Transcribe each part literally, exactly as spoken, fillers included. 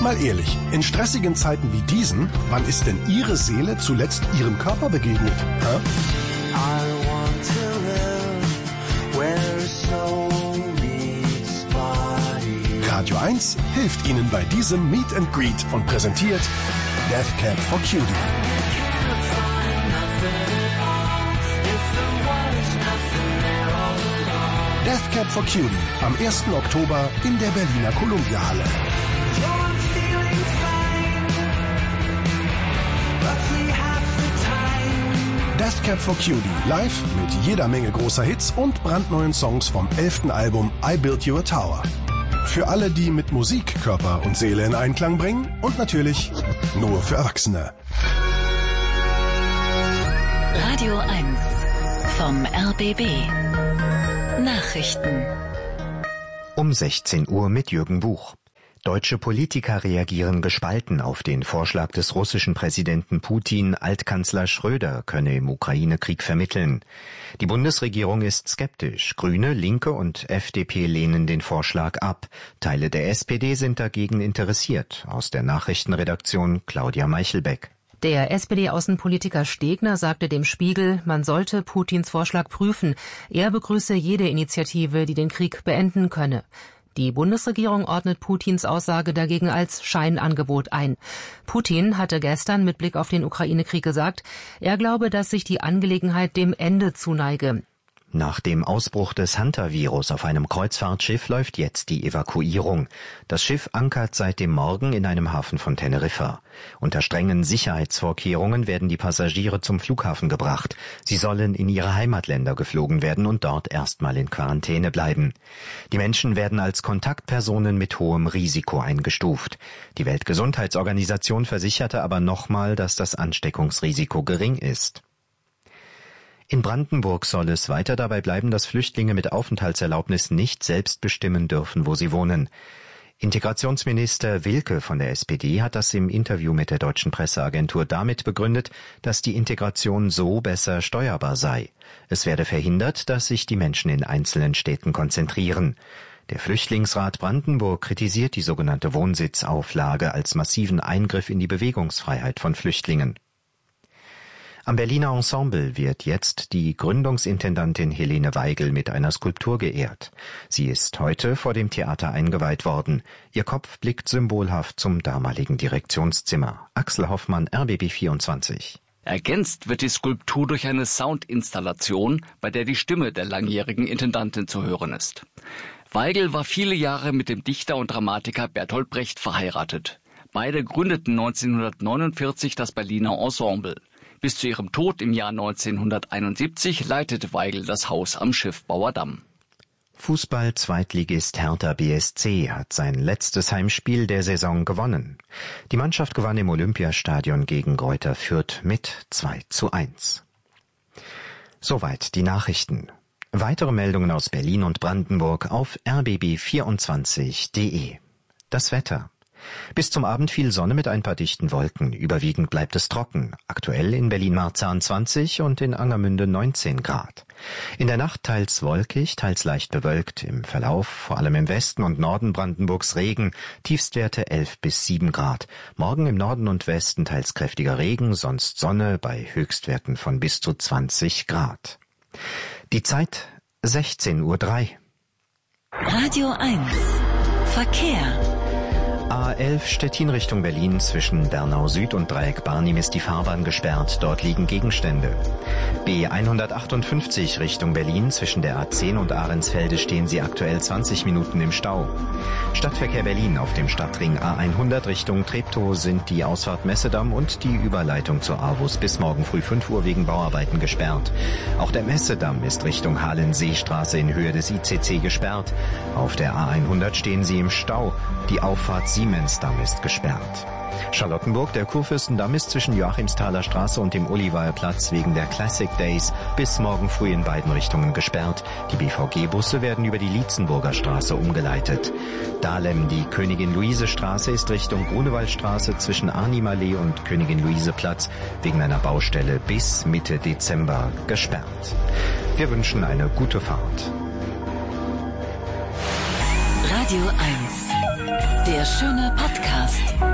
Mal ehrlich, in stressigen Zeiten wie diesen, wann ist denn Ihre Seele zuletzt Ihrem Körper begegnet? Hä? I want to live where soul meets body. Radio eins hilft Ihnen bei diesem Meet and Greet und präsentiert Death Cab for Cutie. Death Cab for Cutie am ersten Oktober in der Berliner Columbia-Halle. Death Cab for Cutie live mit jeder Menge großer Hits und brandneuen Songs vom elften Album I Built You a Tower. Für alle, die mit Musik Körper und Seele in Einklang bringen und natürlich nur für Erwachsene. Radio eins vom R B B. Nachrichten. Um sechzehn Uhr mit Jürgen Buch. Deutsche Politiker reagieren gespalten auf den Vorschlag des russischen Präsidenten Putin, Altkanzler Schröder könne im Ukraine-Krieg vermitteln. Die Bundesregierung ist skeptisch. Grüne, Linke und F D P lehnen den Vorschlag ab. Teile der S P D sind dagegen interessiert. Aus der Nachrichtenredaktion Claudia Meichelbeck. Der S P D-Außenpolitiker Stegner sagte dem Spiegel, man sollte Putins Vorschlag prüfen. Er begrüße jede Initiative, die den Krieg beenden könne. Die Bundesregierung ordnet Putins Aussage dagegen als Scheinangebot ein. Putin hatte gestern mit Blick auf den Ukraine-Krieg gesagt, er glaube, dass sich die Angelegenheit dem Ende zuneige. Nach dem Ausbruch des Hunter-Virus auf einem Kreuzfahrtschiff läuft jetzt die Evakuierung. Das Schiff ankert seit dem Morgen in einem Hafen von Teneriffa. Unter strengen Sicherheitsvorkehrungen werden die Passagiere zum Flughafen gebracht. Sie sollen in ihre Heimatländer geflogen werden und dort erstmal in Quarantäne bleiben. Die Menschen werden als Kontaktpersonen mit hohem Risiko eingestuft. Die Weltgesundheitsorganisation versicherte aber nochmal, dass das Ansteckungsrisiko gering ist. In Brandenburg soll es weiter dabei bleiben, dass Flüchtlinge mit Aufenthaltserlaubnis nicht selbst bestimmen dürfen, wo sie wohnen. Integrationsminister Wilke von der S P D hat das im Interview mit der deutschen Presseagentur damit begründet, dass die Integration so besser steuerbar sei. Es werde verhindert, dass sich die Menschen in einzelnen Städten konzentrieren. Der Flüchtlingsrat Brandenburg kritisiert die sogenannte Wohnsitzauflage als massiven Eingriff in die Bewegungsfreiheit von Flüchtlingen. Am Berliner Ensemble wird jetzt die Gründungsintendantin Helene Weigel mit einer Skulptur geehrt. Sie ist heute vor dem Theater eingeweiht worden. Ihr Kopf blickt symbolhaft zum damaligen Direktionszimmer. Axel Hoffmann, R B B vierundzwanzig. Ergänzt wird die Skulptur durch eine Soundinstallation, bei der die Stimme der langjährigen Intendantin zu hören ist. Weigel war viele Jahre mit dem Dichter und Dramatiker Bertolt Brecht verheiratet. Beide gründeten neunzehnhundertneunundvierzig das Berliner Ensemble. Bis zu ihrem Tod im Jahr neunzehnhunderteinundsiebzig leitete Weigel das Haus am Schiffbauer Damm. Fußball-Zweitligist Hertha B S C hat sein letztes Heimspiel der Saison gewonnen. Die Mannschaft gewann im Olympiastadion gegen Greuther Fürth mit zwei zu eins. Soweit die Nachrichten. Weitere Meldungen aus Berlin und Brandenburg auf r b b vierundzwanzig punkt d e. Das Wetter. Bis zum Abend viel Sonne mit ein paar dichten Wolken. Überwiegend bleibt es trocken. Aktuell in Berlin-Marzahn zwanzig und in Angermünde neunzehn Grad. In der Nacht teils wolkig, teils leicht bewölkt. Im Verlauf, vor allem im Westen und Norden Brandenburgs Regen. Tiefstwerte elf bis sieben Grad. Morgen im Norden und Westen teils kräftiger Regen, sonst Sonne bei Höchstwerten von bis zu zwanzig Grad. Die Zeit sechzehn Uhr drei. Radio eins. Verkehr. A elf Stettin Richtung Berlin zwischen Bernau Süd und Dreieck Barnim ist die Fahrbahn gesperrt. Dort liegen Gegenstände. B hundertachtundfünfzig Richtung Berlin zwischen der A zehn und Ahrensfelde stehen sie aktuell zwanzig Minuten im Stau. Stadtverkehr Berlin auf dem Stadtring A hundert Richtung Treptow sind die Ausfahrt Messedamm und die Überleitung zur A W U S bis morgen früh fünf Uhr wegen Bauarbeiten gesperrt. Auch der Messedamm ist Richtung Halenseestraße in Höhe des I C C gesperrt. Auf der A hundert stehen sie im Stau. Die Auffahrt Siemensdamm ist gesperrt. Charlottenburg, der Kurfürstendamm ist zwischen Joachimsthaler Straße und dem Olivaer Platz wegen der Classic Days bis morgen früh in beiden Richtungen gesperrt. Die B V G-Busse werden über die Lietzenburger Straße umgeleitet. Dahlem, die Königin-Luise-Straße ist Richtung Grunewaldstraße zwischen Arnimallee und Königin-Luise-Platz wegen einer Baustelle bis Mitte Dezember gesperrt. Wir wünschen eine gute Fahrt. Radio eins. Der schöne Podcast.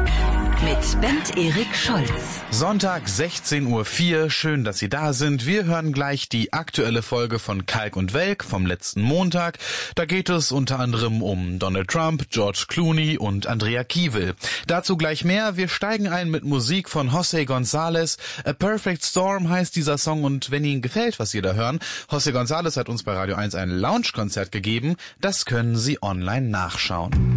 mit Bent Erik Scholz. Sonntag, sechzehn Uhr vier. Schön, dass Sie da sind. Wir hören gleich die aktuelle Folge von Kalk und Welk vom letzten Montag. Da geht es unter anderem um Donald Trump, George Clooney und Andrea Kiewel. Dazu gleich mehr. Wir steigen ein mit Musik von José González. A Perfect Storm heißt dieser Song, und wenn Ihnen gefällt, was Sie da hören, José González hat uns bei Radio eins ein Lounge-Konzert gegeben. Das können Sie online nachschauen.